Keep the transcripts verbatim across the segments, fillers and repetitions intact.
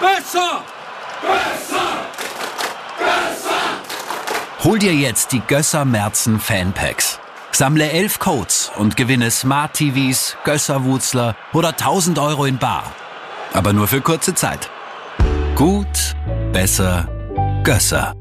Besser! Besser! Besser! Hol dir jetzt die Gösser Merzen Fanpacks. Sammle elf Codes und gewinne Smart T Vs, Gösser-Wutzler oder tausend Euro in bar. Aber nur für kurze Zeit. Gut, besser, Gösser.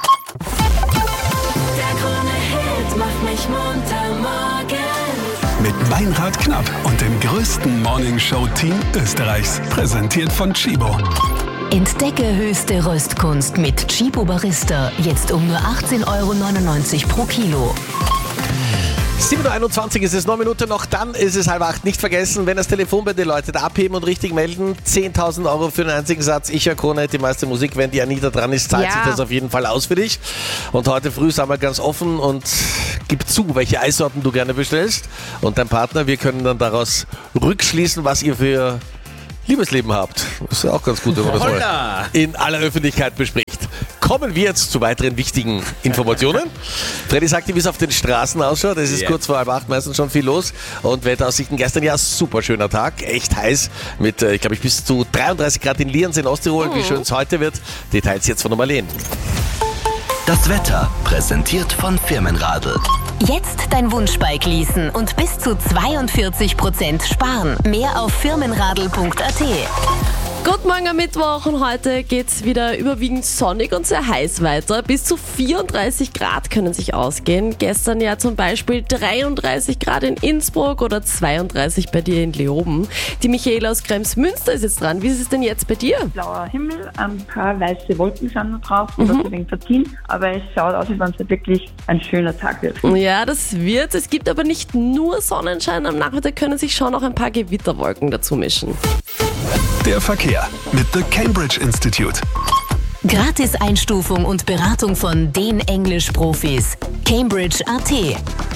Der Krone-Hit macht mich munter morgens. Mit Meinrad Knapp und dem größten Morningshow-Team Österreichs. Präsentiert von Tchibo. Entdecke höchste Röstkunst mit Tchibo Barista. Jetzt um nur achtzehn Euro neunundneunzig pro Kilo. sieben Uhr einundzwanzig ist es, neun Minuten noch, dann ist es halb acht. Nicht vergessen, wenn das Telefon bei dir läutet, abheben und richtig melden. zehntausend Euro für einen einzigen Satz. Ich höre Krone, die meiste Musik. Wenn die Anita dran ist, zahlt Ja. sich das auf jeden Fall aus für dich. Und heute früh sind wir ganz offen und gib zu, welche Eissorten du gerne bestellst. Und dein Partner, wir können dann daraus rückschließen, was ihr für Liebesleben habt. Das ist ja auch ganz gut, wenn man das mal in aller Öffentlichkeit bespricht. Kommen wir jetzt zu weiteren wichtigen Informationen. Freddy sagt dir, wie es auf den Straßen ausschaut. Es ist Ja. kurz vor halb acht, meistens schon viel los. Und Wetteraussichten gestern, ja, super schöner Tag. Echt heiß mit, äh, ich glaube, ich bis zu dreiunddreißig Grad in Lienz in Osttirol. Wie schön es heute wird. Details jetzt von der Marlene. Das Wetter präsentiert von Firmenradl. Jetzt dein Wunschbike leasen und bis zu zweiundvierzig Prozent sparen. Mehr auf firmenradl punkt a t. Guten Morgen am Mittwoch und heute geht's wieder überwiegend sonnig und sehr heiß weiter. Bis zu vierunddreißig Grad können sich ausgehen. Gestern ja zum Beispiel dreiunddreißig Grad in Innsbruck oder zweiunddreißig bei dir in Leoben. Die Michaela aus Kremsmünster ist jetzt dran. Wie ist es denn jetzt bei dir? Blauer Himmel, ein paar weiße Wolken sind noch drauf oder so ein wenig verziehen, aber es schaut aus, als wenn es wirklich ein schöner Tag wird. Ja, das wird. Es gibt aber nicht nur Sonnenschein. Am Nachmittag können sich schon noch ein paar Gewitterwolken dazu mischen. Der Verkehr mit The Cambridge Institute. Gratis Einstufung und Beratung von den Englisch-Profis. Cambridge punkt a t.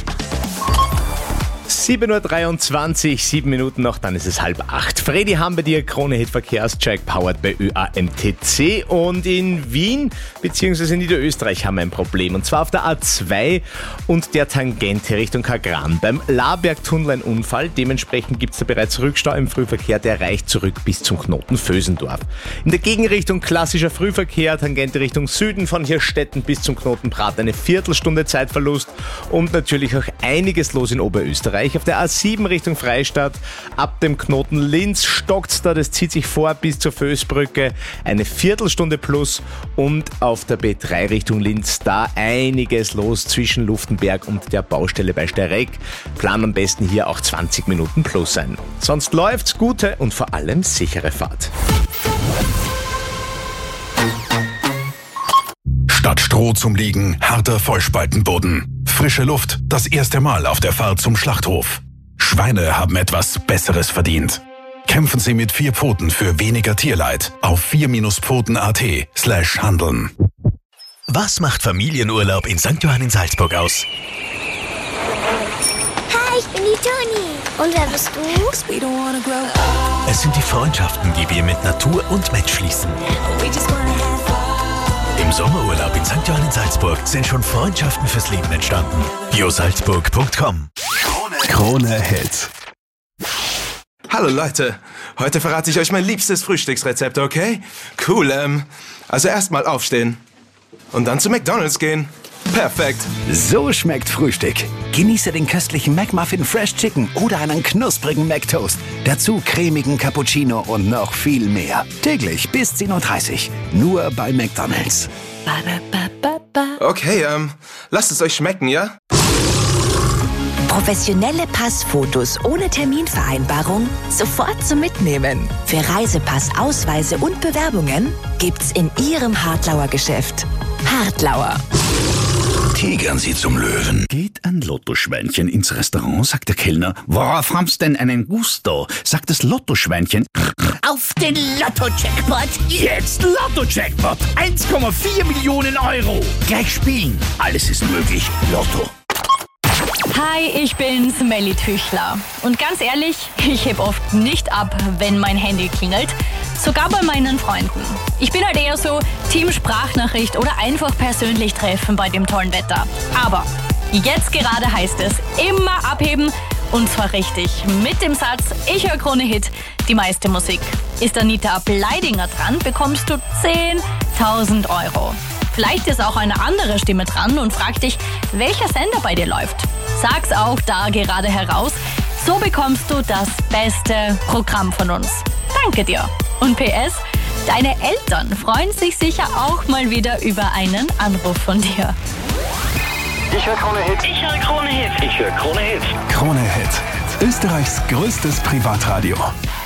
sieben Uhr dreiundzwanzig, sieben Minuten noch, dann ist es halb acht. Freddy haben bei dir Krone-Hit Verkehrscheck, powered bei Ö A M T C. Und in Wien bzw. in Niederösterreich haben wir ein Problem. Und zwar auf der A zwei und der Tangente Richtung Kagran. Beim Labergtunnel ein Unfall. Dementsprechend gibt es da bereits Rückstau im Frühverkehr. Der reicht zurück bis zum Knoten Vösendorf. In der Gegenrichtung klassischer Frühverkehr, Tangente Richtung Süden von Hirstetten bis zum Knoten Prat. Eine Viertelstunde Zeitverlust und natürlich auch einiges los in Oberösterreich. Auf der A sieben Richtung Freistadt, ab dem Knoten Linz stockt's da, das zieht sich vor bis zur Vösbrücke, eine Viertelstunde plus, und auf der B drei Richtung Linz, da einiges los zwischen Luftenberg und der Baustelle bei Steyrek. Plan am besten hier auch zwanzig Minuten plus ein. Sonst läuft's, gute und vor allem sichere Fahrt. Statt Stroh zum Liegen, harter Vollspaltenboden. Frische Luft, das erste Mal auf der Fahrt zum Schlachthof. Schweine haben etwas Besseres verdient. Kämpfen Sie mit vier Pfoten für weniger Tierleid auf vier Pfoten punkt a t slash handeln. Was macht Familienurlaub in Sankt Johann in Salzburg aus? Hi, ich bin die Toni. Und wer bist du? Es sind die Freundschaften, die wir mit Natur und Mensch schließen. Im Sommerurlaub in Sankt Johann in Salzburg sind schon Freundschaften fürs Leben entstanden. bio salzburg punkt com. Krone Hit. Hallo Leute, heute verrate ich euch mein liebstes Frühstücksrezept, okay? Cool, ähm, also erstmal aufstehen und dann zu McDonald's gehen. Perfekt. So schmeckt Frühstück. Genieße den köstlichen McMuffin Fresh Chicken oder einen knusprigen McToast. Dazu cremigen Cappuccino und noch viel mehr. Täglich bis zehn Uhr dreißig. Nur bei McDonald's. Okay, ähm, lasst es euch schmecken, ja? Professionelle Passfotos ohne Terminvereinbarung sofort zum Mitnehmen. Für Reisepass, Ausweise und Bewerbungen gibt's in Ihrem Hartlauer Geschäft. Hartlauer. Tigern Sie zum Löwen. Geht ein Lottoschweinchen ins Restaurant, sagt der Kellner. Worauf haben's denn einen Gusto? Sagt das Lottoschweinchen. Auf den Lotto-Jackpot. Jetzt Lotto-Jackpot. eins Komma vier Millionen Euro. Gleich spielen. Alles ist möglich. Lotto. Hi, ich bin's, Melly Tüchler. Und ganz ehrlich, ich heb oft nicht ab, wenn mein Handy klingelt. Sogar bei meinen Freunden. Ich bin halt eher so Team Sprachnachricht oder einfach persönlich treffen bei dem tollen Wetter. Aber jetzt gerade heißt es immer abheben Und zwar richtig. Mit dem Satz, ich höre Krone Hit, die meiste Musik. Ist Anita Bleidinger dran, bekommst du zehntausend Euro. Vielleicht ist auch eine andere Stimme dran und fragt dich, welcher Sender bei dir läuft. Sag's auch da gerade heraus. So bekommst du das beste Programm von uns. Danke dir. Und P S, deine Eltern freuen sich sicher auch mal wieder über einen Anruf von dir. Ich höre Krone Hit. Ich höre Krone Hit. Ich höre Krone Hit. Krone Hit. Österreichs größtes Privatradio.